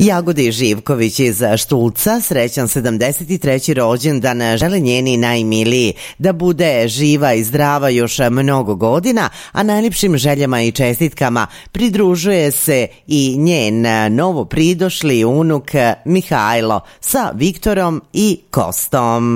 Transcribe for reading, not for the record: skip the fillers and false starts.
Jagodi Živković iz Štulca, srećan 73. rođendan žele njeni najmiliji, da bude živa i zdrava još mnogo godina, a najljepšim željama i čestitkama pridružuje se i njen novo pridošli unuk Mihajlo sa Viktorom i Kostom.